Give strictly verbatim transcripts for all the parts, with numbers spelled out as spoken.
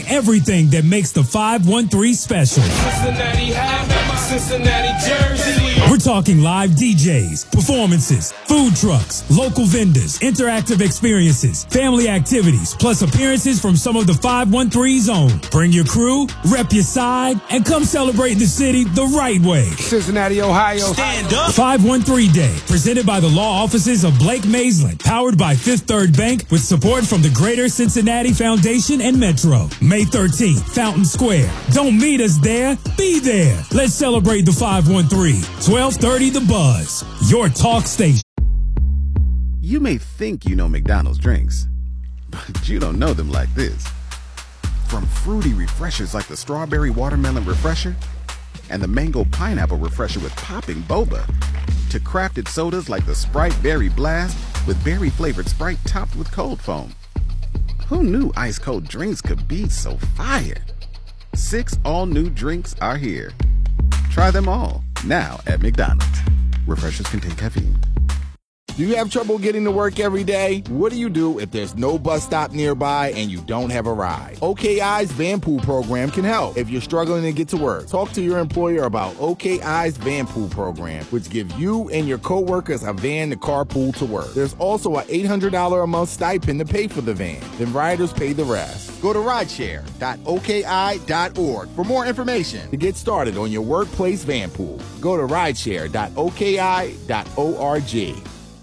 everything that makes the five one three special. Cincinnati hat, Cincinnati jersey. We're talking live D Js, performances, food trucks, local vendors, interactive experiences, family activities, plus appearances from some of the five one three's own. Bring your crew, rep your side, and come celebrate the city the right way. Cincinnati, Ohio. Stand up. five one three Day, presented by the law offices of Blake Maisland, powered by Fifth Third Bank, with support from the Greater Cincinnati Foundation and Metro. May thirteenth, Fountain Square. Don't meet us there, be there. Let's celebrate the five one three. twelve thirty The Buzz, your talk station. You may think you know McDonald's drinks, but you don't know them like this. From fruity refreshers like the Strawberry Watermelon Refresher and the Mango Pineapple Refresher with popping boba, to crafted sodas like the Sprite Berry Blast with berry-flavored Sprite topped with cold foam. Who knew ice-cold drinks could be so fire? Six all-new drinks are here. Try them all, now at McDonald's. Refreshers contain caffeine. Do you have trouble getting to work every day? What do you do if there's no bus stop nearby and you don't have a ride? O K I's Van Pool program can help. If you're struggling to get to work, talk to your employer about O K I's Van Pool program, which gives you and your coworkers a van to carpool to work. There's also an eight hundred dollars a month stipend to pay for the van. Then riders pay the rest. Go to rideshare dot O K I dot org for more information to get started on your workplace van pool. Go to rideshare dot O K I dot org.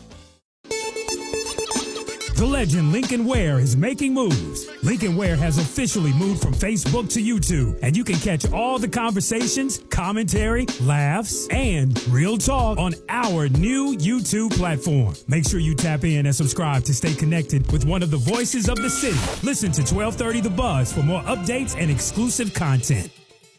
The legend Lincoln Ware is making moves. Lincoln Ware has officially moved from Facebook to YouTube, and you can catch all the conversations, commentary, laughs, and real talk on our new YouTube platform. Make sure you tap in and subscribe to stay connected with one of the voices of the city. Listen to twelve thirty The Buzz for more updates and exclusive content.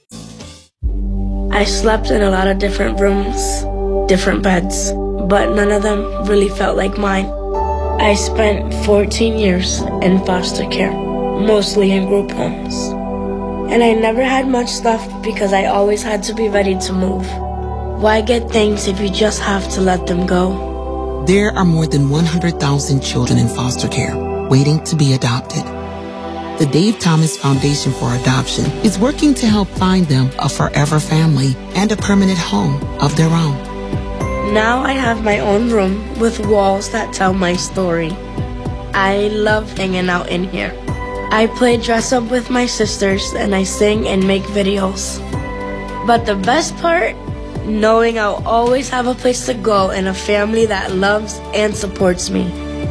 I slept in a lot of different rooms, different beds, but none of them really felt like mine. I spent fourteen years in foster care, mostly in group homes. And I never had much stuff because I always had to be ready to move. Why get things if you just have to let them go? There are more than one hundred thousand children in foster care waiting to be adopted. The Dave Thomas Foundation for Adoption is working to help find them a forever family and a permanent home of their own. Now I have my own room with walls that tell my story. I love hanging out in here. I play dress up with my sisters and I sing and make videos. But the best part, knowing I'll always have a place to go and a family that loves and supports me.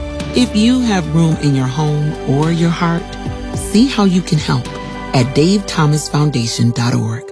If you have room in your home or your heart, see how you can help at dave thomas foundation dot org.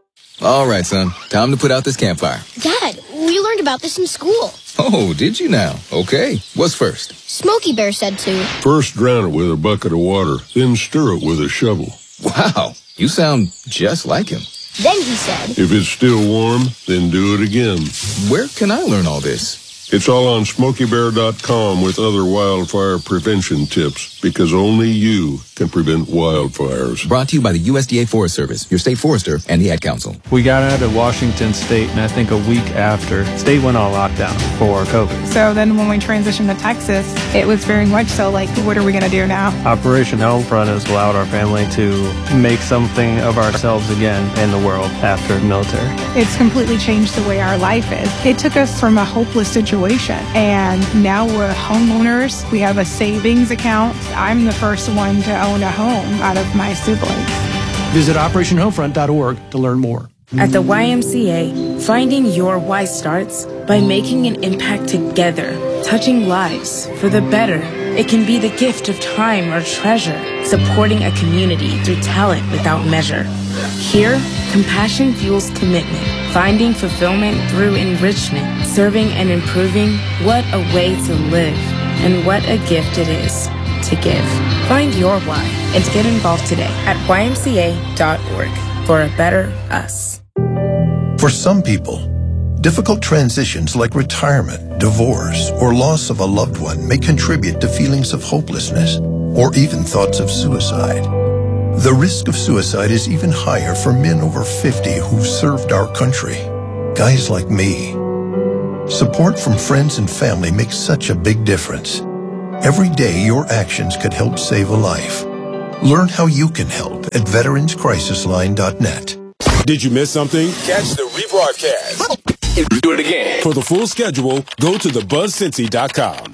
All right, son. Time to put out this campfire. Dad, we learned about this in school. Oh, did you now? Okay. What's first? Smokey Bear said to. First drown it with a bucket of water, then stir it with a shovel. Wow. You sound just like him. Then he said. If it's still warm, then do it again. Where can I learn all this? It's all on smokey bear dot com with other wildfire prevention tips, because only you can prevent wildfires. Brought to you by the U S D A Forest Service, your state forester, and the Ad Council. We got out of Washington State, and I think a week after, state went on lockdown for COVID. So then when we transitioned to Texas, it was very much so like, what are we going to do now? Operation Homefront has allowed our family to make something of ourselves again in the world after the military. It's completely changed the way our life is. It took us from a hopeless situation, and now we're homeowners. We have a savings account. I'm the first one to own a home out of my siblings. Visit operation homefront dot org to learn more. At the Y M C A, finding your why starts by making an impact together, touching lives for the better. It can be the gift of time or treasure, supporting a community through talent without measure. Here, compassion fuels commitment, finding fulfillment through enrichment, serving and improving. What a way to live, and what a gift it is to give. Find your why and get involved today at Y M C A dot org for a better us. For some people, difficult transitions like retirement, divorce, or loss of a loved one may contribute to feelings of hopelessness or even thoughts of suicide. The risk of suicide is even higher for men over fifty who've served our country, guys like me. Support from friends and family makes such a big difference. Every day, your actions could help save a life. Learn how you can help at veterans crisis line dot net. Did you miss something? Catch the rebroadcast. Do it again. For the full schedule, go to the buzz cincy dot com.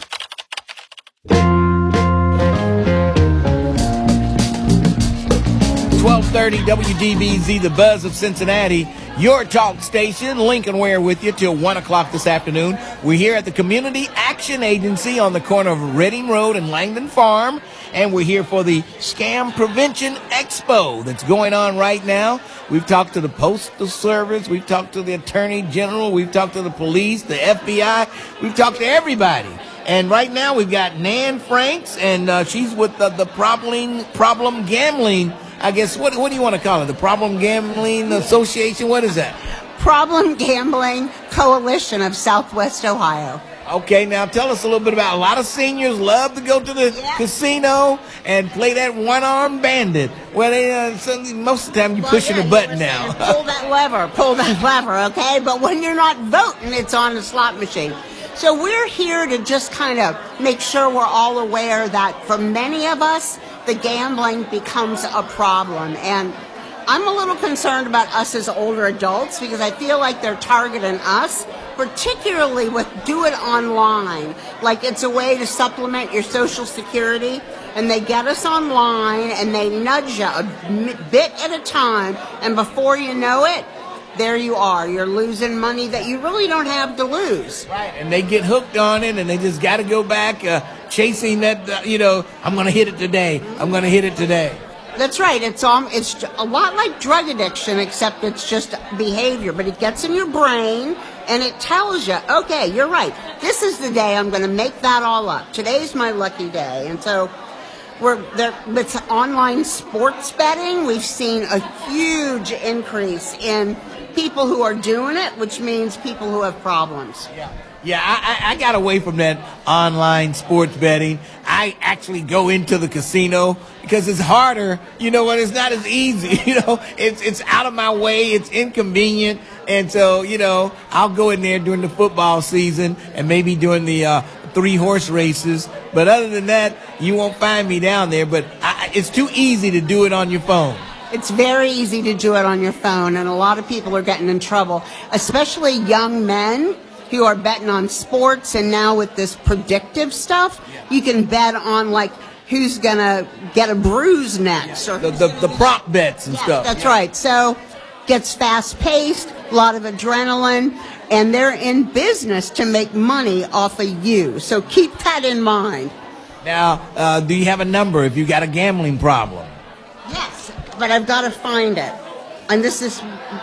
twelve thirty W D B Z, the Buzz of Cincinnati, your talk station. Lincoln Ware with you till one o'clock this afternoon. We're here at the Community Action Agency on the corner of Reading Road and Langdon Farm, and we're here for the Scam Prevention Expo that's going on right now. We've talked to the Postal Service, we've talked to the Attorney General, we've talked to the police, the F B I, we've talked to everybody. And right now we've got Nan Franks, and uh, she's with the, the problem, problem Gambling, I guess, what, what do you want to call it? The Problem Gambling Association? What is that? Problem Gambling Coalition of Southwest Ohio. Okay, now tell us a little bit about, a lot of seniors love to go to the yeah. casino and play that one-armed bandit. Well, they, uh, so most of the time you're well, pushing yeah, a button now. Pull that lever, pull that lever, okay? But when you're not voting, it's on the slot machine. So we're here to just kind of make sure we're all aware that for many of us, the gambling becomes a problem. And I'm a little concerned about us as older adults because I feel like they're targeting us, particularly with do it online. Like it's a way to supplement your Social Security, and they get us online and they nudge you a bit at a time, and before you know it, there you are. You're losing money that you really don't have to lose. Right, and they get hooked on it, and they just got to go back uh, chasing that, uh, you know, I'm going to hit it today. I'm going to hit it today. That's right. It's um, it's a lot like drug addiction, except it's just behavior. But it gets in your brain, and it tells you, okay, you're right. This is the day I'm going to make that all up. Today's my lucky day. And so we're there. With online sports betting, we've seen a huge increase in people who are doing it, which means people who have problems. Yeah. Yeah, I, I got away from that online sports betting. I actually go into the casino because it's harder. You know what? It's not as easy. You know, it's it's out of my way. It's inconvenient. And so, you know, I'll go in there during the football season and maybe during the uh, three horse races. But other than that, you won't find me down there. But I, it's too easy to do it on your phone. It's very easy to do it on your phone, and a lot of people are getting in trouble, especially young men who are betting on sports. And now with this predictive stuff, you can bet on like who's gonna get a bruise next, or the the, the prop bets and yeah, stuff. That's right. So gets fast paced, a lot of adrenaline, and they're in business to make money off of you. So keep that in mind. Now, uh, do you have a number if you got a gambling problem? Yes, but I've got to find it. And this is,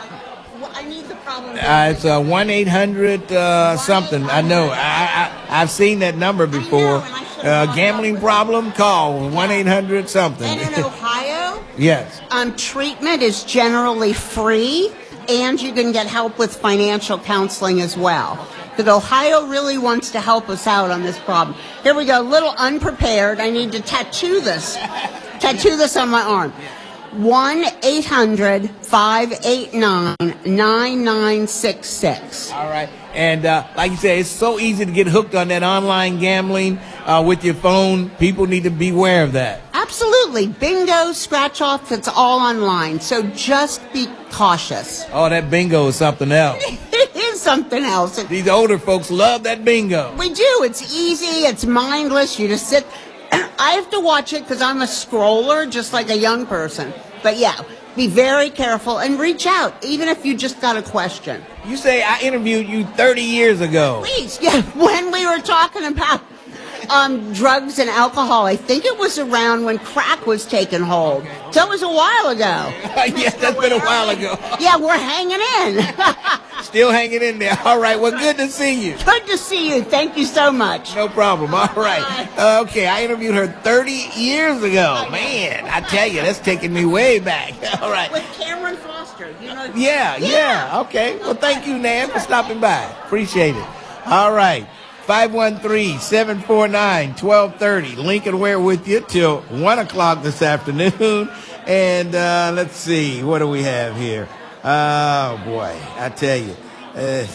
I need the problem. Uh, it's a one eight hundred uh, something. I know. I, I, I've seen that number before. Uh, gambling problem, call one eight hundred something. And in Ohio, yes, um, treatment is generally free, and you can get help with financial counseling as well. But Ohio really wants to help us out on this problem. Here we go, a little unprepared. I need to tattoo this. Tattoo this on my arm. one eight hundred five eight nine nine nine six six. All right. And uh, like you said, it's so easy to get hooked on that online gambling uh, with your phone. People need to be aware of that. Absolutely. Bingo, scratch off, it's all online. So just be cautious. Oh, that bingo is something else. It is something else. These older folks love that bingo. We do. It's easy. It's mindless. You just sit. I have to watch it because I'm a scroller, just like a young person. But yeah, be very careful and reach out, even if you just got a question. You say I interviewed you thirty years ago. Please, yeah, when we were talking about um, drugs and alcohol. I think it was around when crack was taking hold. So it was a while ago. Yes, that's been a while ago. Yeah, we're hanging in. Still hanging in there. All right, well, good to see you. Good to see you. Thank you so much. No problem. All right. Uh, okay, I interviewed her thirty years ago. Man, I tell you, that's taking me way back. All right. With Cameron Foster. You know, yeah, yeah, yeah. Okay. Well, thank you, Nan, for stopping by. Appreciate it. All right. five one three, seven four nine, one two three zero. Lincoln Ware with you till one o'clock this afternoon. And uh, let's see, what do we have here? Oh, boy, I tell you. Uh,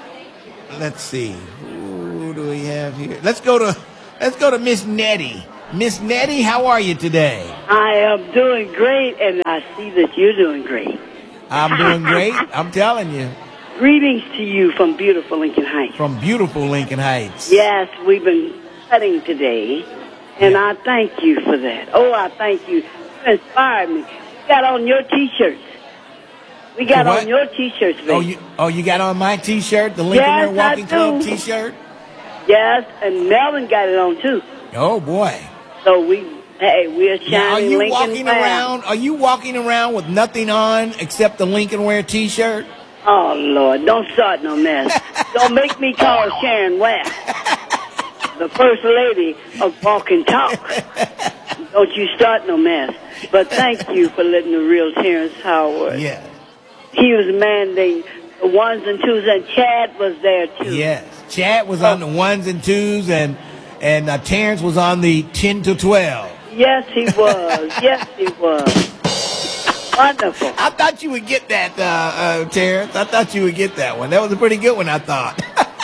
let's see. Who do we have here? Let's go to let's go to Miss Nettie. Miss Nettie, how are you today? I am doing great, and I see that you're doing great. I'm doing great. I'm telling you. Greetings to you from beautiful Lincoln Heights. From beautiful Lincoln Heights. Yes, we've been studying today, and I thank you for that. Oh, I thank you. You inspired me. We got on your T-shirts. We got on your T-shirts, baby. Oh, you, oh, you got on my T-shirt, the Lincoln Yes, Wear Walking I Club do. T-shirt? Yes, and Melvin got it on, too. Oh, boy. So we, hey, we're shining Now, are you Lincoln walking Wear. around? Are you walking around with nothing on except the Lincoln Wear T-shirt? Oh, Lord, don't start no mess. Don't make me call Sharon West, the first lady of Walk and Talk. Don't you start no mess. But thank you for letting the real Terrence Howard. Yeah. He was mandating the ones and twos, and Chad was there, too. Yes. Chad was on the ones and twos, and, and uh, Terrence was on the ten to twelve. Yes, he was. Yes, he was. Wonderful. I thought you would get that, uh, uh, Terrence. I thought you would get that one. That was a pretty good one, I thought.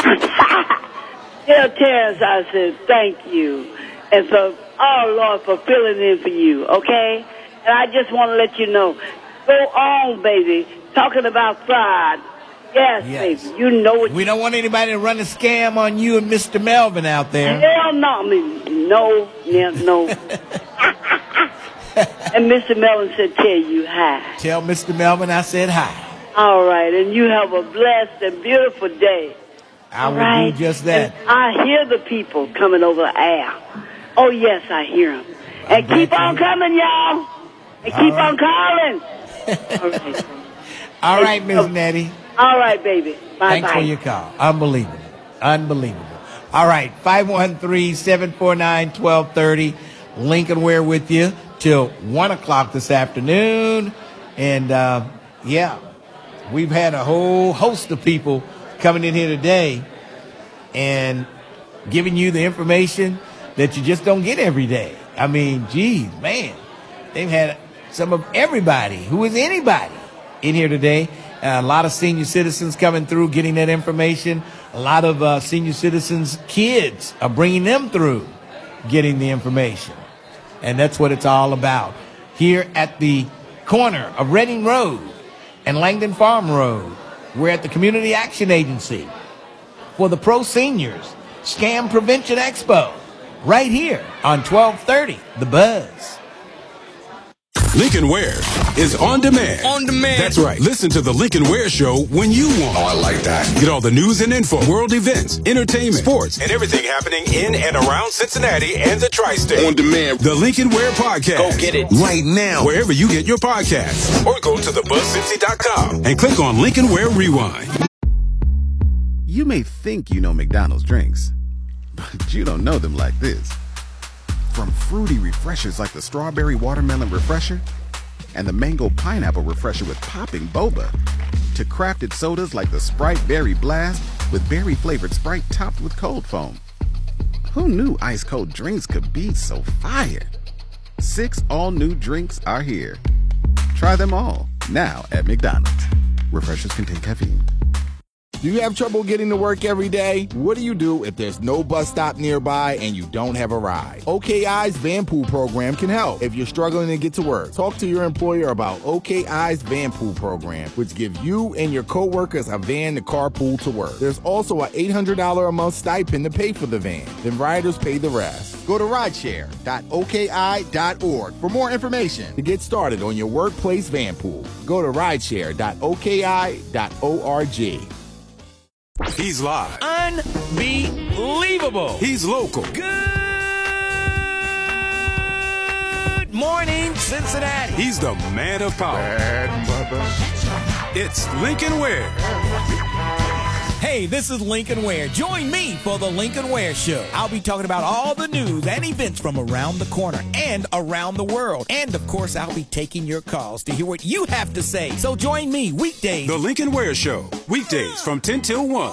Tell Terrence I said thank you. And so, oh, Lord, for filling in for you, okay? And I just want to let you know, go on, baby, talking about pride. Yes, Yes. baby, you know what We don't want anybody to run a scam on you and Mister Melvin out there. Hell no, I mean, no, no, no. And Mister Melvin said, tell you hi. Tell Mister Melvin I said hi. All right, and you have a blessed and beautiful day. I All will right? do just that. And I hear the people coming over the air. Oh, yes, I hear them. And keep on coming, y'all. And keep on calling. All right. All right, Miss Nettie. All right, baby. Bye-bye. Thanks for your call. Unbelievable. Unbelievable. All right, five one three, seven four nine, one two three zero. Lincoln Wear with you till one o'clock this afternoon. And, uh, yeah, we've had a whole host of people coming in here today and giving you the information that you just don't get every day. I mean, geez, man, they've had some of everybody who is anybody in here today. Uh, a lot of senior citizens coming through, getting that information. A lot of uh, senior citizens' kids are bringing them through, getting the information. And that's what it's all about. Here at the corner of Reading Road and Langdon Farm Road, we're at the Community Action Agency for the Pro Seniors Scam Prevention Expo, right here on twelve thirty, The Buzz. Lincoln Wear is on demand. On demand. That's right. Listen to the Lincoln Wear Show when you want. Oh, I like that. Get all the news and info, world events, entertainment, sports, and everything happening in and around Cincinnati and the tri-state. On demand. The Lincoln Wear Podcast. Go get it right now. Wherever you get your podcasts. Or go to the buzz cincy dot com and click on Lincoln Wear Rewind. You may think you know McDonald's drinks, but you don't know them like this. From fruity refreshers like the Strawberry Watermelon Refresher and the Mango Pineapple Refresher with popping boba, to crafted sodas like the Sprite Berry Blast with berry-flavored Sprite topped with cold foam. Who knew ice-cold drinks could be so fire? Six all-new drinks are here. Try them all, now at McDonald's. Refreshers contain caffeine. Do you have trouble getting to work every day? What do you do if there's no bus stop nearby and you don't have a ride? O K I's Van Pool program can help. If you're struggling to get to work, talk to your employer about O K I's Van Pool program, which gives you and your coworkers a van to carpool to work. There's also an eight hundred dollars a month stipend to pay for the van. Then riders pay the rest. Go to rideshare dot O K I dot org for more information to get started on your workplace van pool. Go to rideshare dot O K I dot org. He's live. Unbelievable. He's local. Good morning, Cincinnati. He's the man of power. Bad mother. It's Lincoln Wear. Hey, this is Lincoln Wear. Join me for the Lincoln Wear Show. I'll be talking about all the news and events from around the corner and around the world. And, of course, I'll be taking your calls to hear what you have to say. So join me weekdays. The Lincoln Wear Show. Weekdays from ten till one.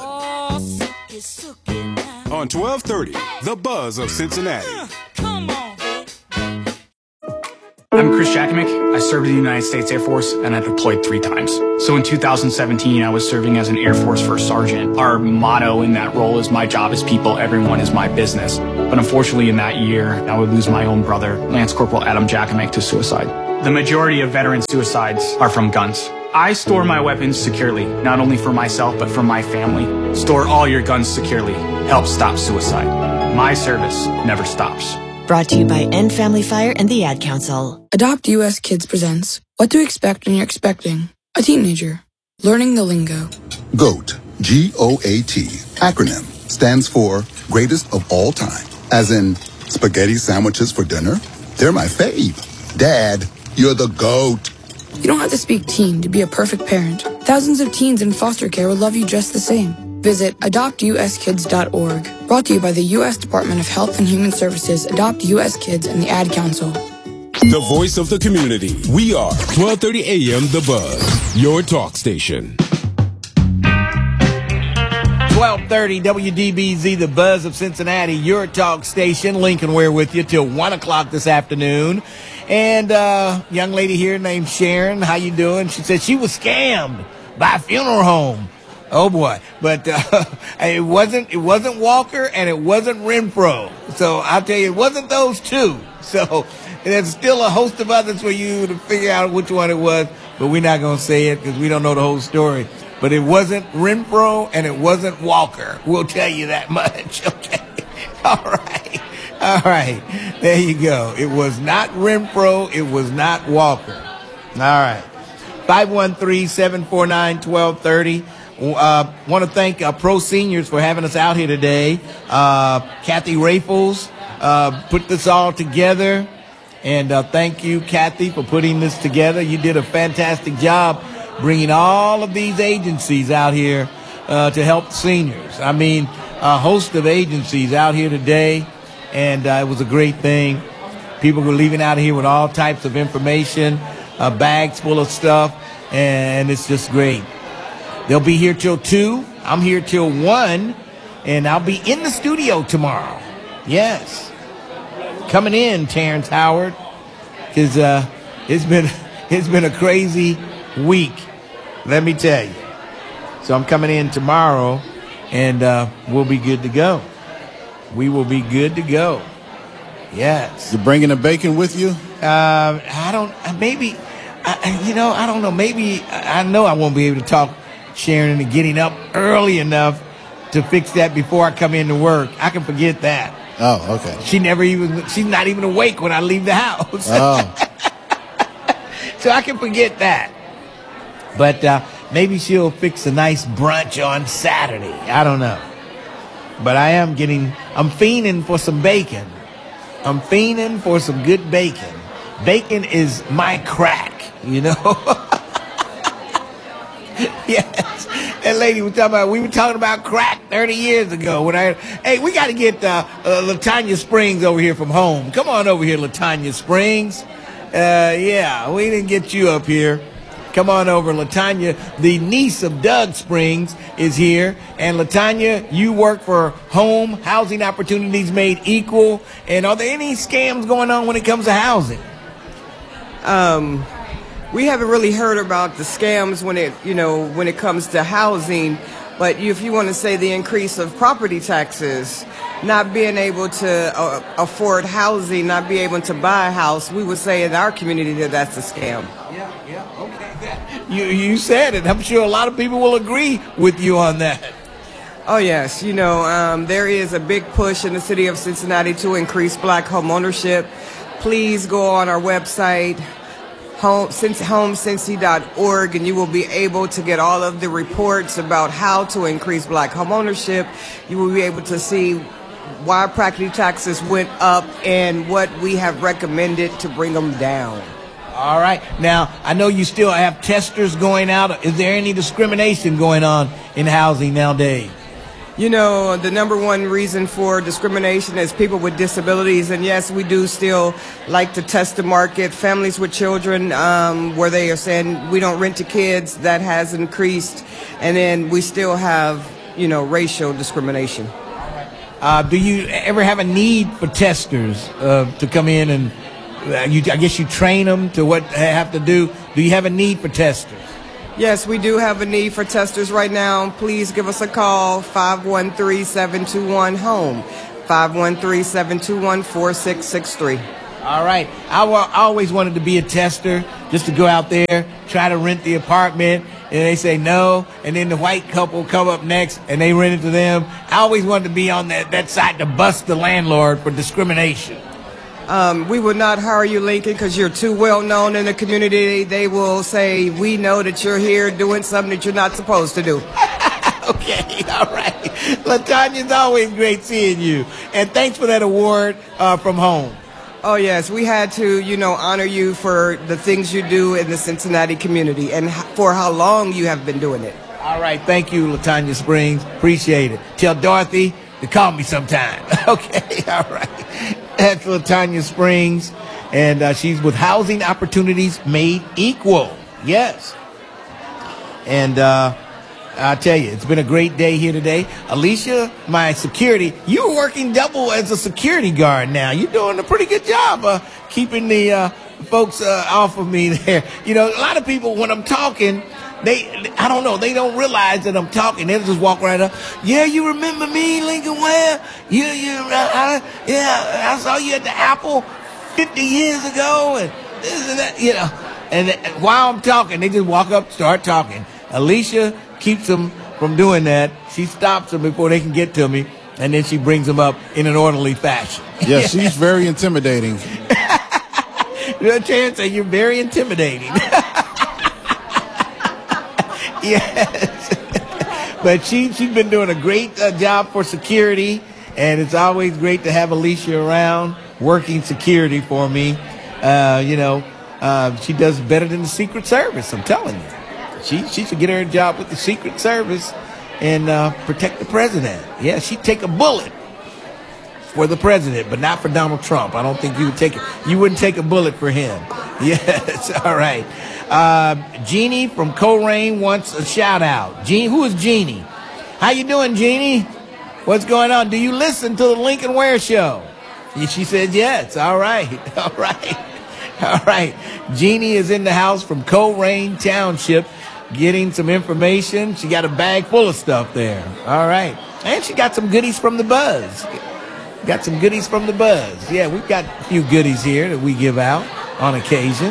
On twelve thirty, The Buzz of Cincinnati. Come on. I'm Chris Jakovic. I served in the United States Air Force and I deployed three times. So in two thousand seventeen, I was serving as an Air Force First Sergeant. Our motto in that role is my job is people, everyone is my business. But unfortunately in that year, I would lose my own brother, Lance Corporal Adam Jakovic, to suicide. The majority of veteran suicides are from guns. I store my weapons securely, not only for myself, but for my family. Store all your guns securely. Help stop suicide. My service never stops. Brought to you by End Family Fire and the Ad Council. Adopt U S Kids presents What to Expect When You're Expecting a Teenager. Learning the Lingo. GOAT, G O A T, acronym, stands for Greatest of All Time. As in, spaghetti sandwiches for dinner? They're my fave. Dad, you're the GOAT. You don't have to speak teen to be a perfect parent. Thousands of teens in foster care will love you just the same. Visit adopt u s kids dot org. Brought to you by the U S Department of Health and Human Services, Adopt U S Kids, and the Ad Council. The voice of the community. We are twelve thirty a.m. The Buzz, your talk station. twelve thirty W D B Z, The Buzz of Cincinnati, your talk station. Lincoln Ware with you till one o'clock this afternoon. And uh young lady here named Sharon, how you doing? She said she was scammed by a funeral home. Oh boy, but uh, it wasn't it wasn't Walker and it wasn't Renfro. So I'll tell you, it wasn't those two. So there's still a host of others for you to figure out which one it was, but we're not going to say it because we don't know the whole story. But it wasn't Renfro and it wasn't Walker. We'll tell you that much. Okay. All right. All right. There you go. It was not Renfro. It was not Walker. All right. five one three, seven four nine, one two three zero. Uh, want to thank uh, Pro Seniors for having us out here today. Uh, Kathy Raffles uh, put this all together. And uh, thank you, Kathy, for putting this together. You did a fantastic job bringing all of these agencies out here uh, to help seniors. I mean, a host of agencies out here today, and uh, it was a great thing. People were leaving out of here with all types of information, uh, bags full of stuff, and it's just great. They'll be here till two. I'm here till one, and I'll be in the studio tomorrow. Yes. Coming in, Terrence Howard, because uh, it's been it's been a crazy week, let me tell you. So I'm coming in tomorrow, and uh, we'll be good to go. We will be good to go. Yes. You're bringing the bacon with you? Uh, I don't. Maybe. I, you know. I don't know. Maybe. I know I won't be able to talk Sharon into getting up early enough to fix that before I come into work. I can forget that. Oh, okay. She never even. She's not even awake when I leave the house. Oh. So I can forget that. But uh, maybe she'll fix a nice brunch on Saturday. I don't know. But I am getting, I'm fiending for some bacon. I'm fiending for some good bacon. Bacon is my crack, you know? Yes. That lady was talking about, we were talking about crack thirty years ago. When I, hey, we got to get uh, uh, LaTanya Springs over here from home. Come on over here, LaTanya Springs. Uh, yeah, we didn't get you up here. Come on over. LaTanya, the niece of Doug Springs, is here. And LaTanya, you work for Home Housing Opportunities Made Equal. And are there any scams going on when it comes to housing? Um, we haven't really heard about the scams when it, you know, when it comes to housing. But if you want to say the increase of property taxes, not being able to uh, afford housing, not be able to buy a house, we would say in our community that that's a scam. Yeah, yeah, okay. You you said it. I'm sure a lot of people will agree with you on that. Oh, yes. You know, um, there is a big push in the city of Cincinnati to increase black home ownership. Please go on our website, home cincy dot org, and you will be able to get all of the reports about how to increase black home ownership. You will be able to see why property taxes went up and what we have recommended to bring them down. All right. Now, I know you still have testers going out. Is there any discrimination going on in housing nowadays? You know, the number one reason for discrimination is people with disabilities. And yes, we do still like to test the market. Families with children, um, where they are saying we don't rent to kids, that has increased. And then we still have, you know, racial discrimination. Uh, do you ever have a need for testers uh, to come in and you, I guess you train them to what they have to do. Do you have a need for testers? Yes, we do have a need for testers right now. Please give us a call, five one three, seven two one, HOME, five one three, seven two one, four six six three. All right. I, wa- I always wanted to be a tester, just to go out there, try to rent the apartment, and they say no, and then the white couple come up next, and they rent it to them. I always wanted to be on that, that side to bust the landlord for discrimination. Um, we would not hire you, Lincoln, because you're too well known in the community. They will say, we know that you're here doing something that you're not supposed to do. Okay, all right. LaTanya, it's always great seeing you. And thanks for that award uh, from home. Oh, yes. We had to, you know, honor you for the things you do in the Cincinnati community and for how long you have been doing it. All right. Thank you, LaTanya Springs. Appreciate it. Tell Dorothy to call me sometime. Okay, all right. That's LaTanya Springs, and uh, she's with Housing Opportunities Made Equal. Yes. And uh, I'll tell you, it's been a great day here today. Alicia, my security, you're working double as a security guard now. You're doing a pretty good job uh, keeping the uh, folks uh, off of me there. You know, a lot of people, when I'm talking, They, I don't know, they don't realize that I'm talking. They'll just walk right up. Yeah, you remember me, Lincoln Ware? You, you, uh, I, yeah, I saw you at the Apple fifty years ago, and this and that, you know. And while I'm talking, they just walk up, start talking. Alicia keeps them from doing that. She stops them before they can get to me, and then she brings them up in an orderly fashion. Yeah, she's very intimidating. Chance say you're very intimidating. Yes. But she, she's been doing a great uh, job for security, and it's always great to have Alicia around working security for me. Uh, you know, uh, she does better than the Secret Service, I'm telling you. She, she should get her a job with the Secret Service and uh, protect the president. Yeah, she'd take a bullet for the president, but not for Donald Trump. I don't think you would take it. You wouldn't take a bullet for him. Yes, all right. Uh, Jeannie from Coleraine wants a shout out. Jeannie, who is Jeannie? How you doing, Jeannie? What's going on? Do you listen to the Lincoln Ware Show? She said yes. All right. All right. All right. Jeannie is in the house from Coleraine Township getting some information. She got a bag full of stuff there. All right. And she got some goodies from the Buzz. Got some goodies from the Buzz. Yeah, we've got a few goodies here that we give out on occasion.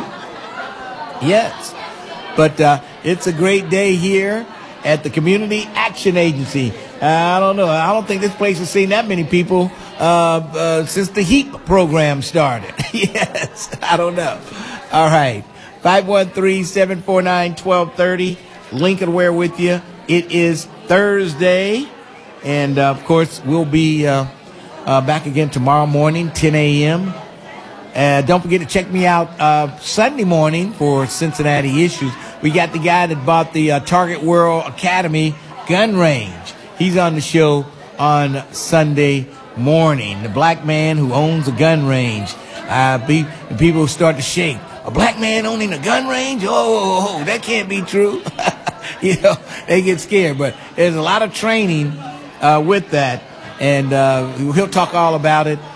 Yes. But uh, it's a great day here at the Community Action Agency. Uh, I don't know. I don't think this place has seen that many people uh, uh, since the HEAP program started. Yes. I don't know. All right. five one three, seven four nine, one two three zero. Lincoln Ware with you. It is Thursday. And, uh, of course, we'll be uh, uh, back again tomorrow morning, ten a.m. Uh, don't forget to check me out uh, Sunday morning for Cincinnati Issues. We got the guy that bought the uh, Target World Academy gun range. He's on the show on Sunday morning. The black man who owns a gun range. Uh, be, people start to shake. A black man owning a gun range? Oh, oh, oh, that can't be true. You know, they get scared. But there's a lot of training uh, with that. And uh, he'll talk all about it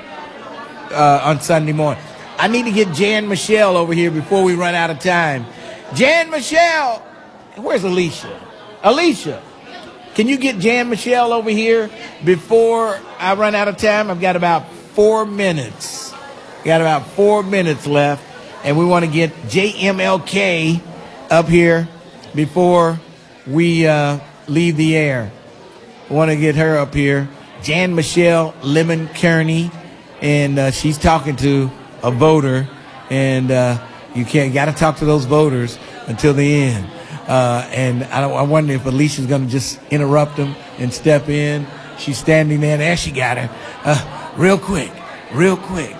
Uh, on Sunday morning. I need to get Jan Michelle over here before we run out of time. Jan Michelle, where's Alicia? Alicia, can you get Jan Michelle over here before I run out of time? I've got about four minutes. Got about four minutes left, and we want to get J M L K up here before we uh, leave the air. I want to get her up here. Jan Michelle Lemon Kearney. And uh, she's talking to a voter, and uh, you can't got to talk to those voters until the end. Uh, and I, don't, I wonder if Alicia's going to just interrupt them and step in. She's standing there. There she got her. Uh, real quick, real quick.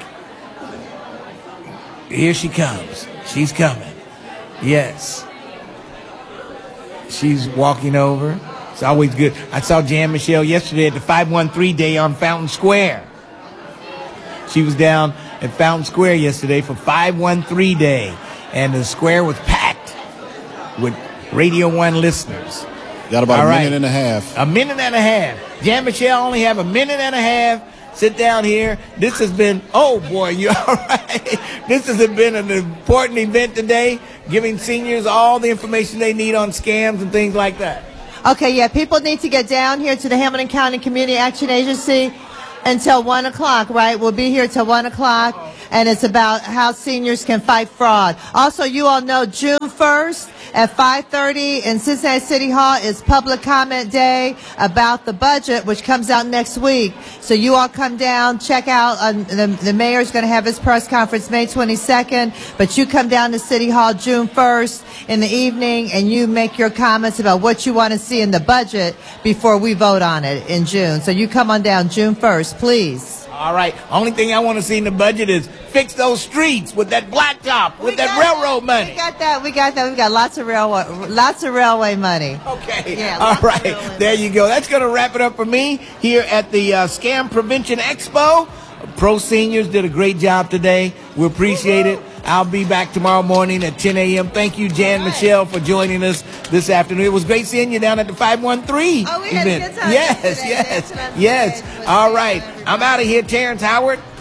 Here she comes. She's coming. Yes. She's walking over. It's always good. I saw Jan Michelle yesterday at the five one three Day on Fountain Square. She was down at Fountain Square yesterday for five one three Day, and the square was packed with Radio One listeners. Got about All a right. minute and a half. A minute and a half. Jan Michelle only have a minute and a half. sit down here. This has been, oh, boy, you all right? This has been an important event today, giving seniors all the information they need on scams and things like that. Okay, yeah, people need to get down here to the Hamilton County Community Action Agency until one o'clock, right? We'll be here till one o'clock, and it's about how seniors can fight fraud. Also, you all know June first at five thirty in Cincinnati City Hall is public comment day about the budget, which comes out next week. So you all come down, check out. Uh, the, the mayor's going to have his press conference May twenty-second, but you come down to City Hall June first in the evening, and you make your comments about what you want to see in the budget before we vote on it in June. So you come on down June first, please. All right. Only thing I want to see in the budget is fix those streets with that blacktop, with that railroad money. We got that. We got that. We got lots of railway, lots of railway money. Okay. Yeah. All right. There you go. That's going to wrap it up for me here at the uh, Scam Prevention Expo. Pro Seniors did a great job today. We appreciate it. I'll be back tomorrow morning at ten a.m. Thank you, Jan Michelle, for joining us this afternoon. It was great seeing you down at the five one three Oh, we event. had a good time yes, yesterday. yes, yes. All right. I'm out of here, Terrence Howard.